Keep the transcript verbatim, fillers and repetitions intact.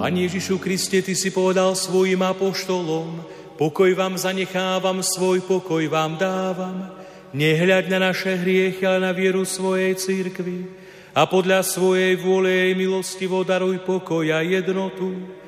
Pane Ježišu Kriste, Ty si povedal svojim apoštolom, pokoj vám zanechávam, svoj pokoj vám dávam. Nehľaď na naše hriechy, ale na vieru svojej cirkvi a podľa svojej vôle jej milostivo daruj pokoj a jednotu.